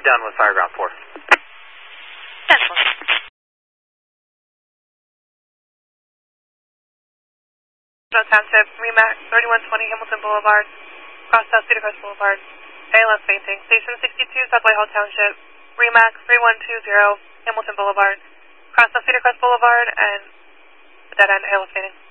We're done with Fireground 4. Cancel. Township, REMAX, 3120 Hamilton Boulevard, cross South Cedar Crest Boulevard, ALS fainting. Station 62, South Whitehall Township, REMAX, 3120 Hamilton Boulevard, cross South Cedar Crest Boulevard, and dead end, ALS fainting.